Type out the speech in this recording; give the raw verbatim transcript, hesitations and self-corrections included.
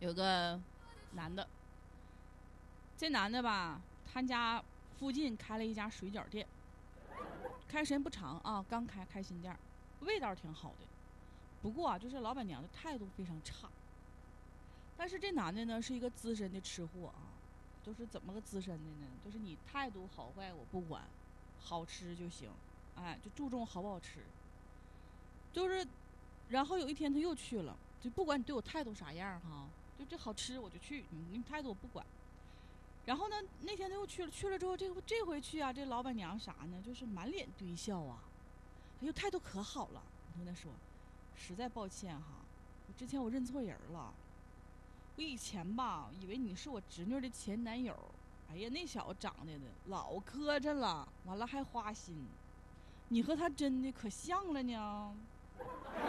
有个男的，这男的吧，他家附近开了一家水饺店，开时间不长啊，刚开开新店，味道挺好的。不过啊，就是老板娘的态度非常差。但是这男的呢，是一个资深的吃货啊，就是怎么个资深的呢？就是你态度好坏我不管，好吃就行，哎，就注重好不好吃。就是，然后有一天他又去了，就不管你对我态度啥样哈，就这好吃我就去，你你态度我不管。然后呢，那天他又去了，去了之后这这回去啊，这老板娘啥呢？就是满脸堆笑啊，哎呦态度可好了。我跟他说，实在抱歉哈，我之前我认错人了。我以前吧，以为你是我侄女的前男友。哎呀，那小子长得的老磕碜了，完了还花心。你和他真的可像了呢。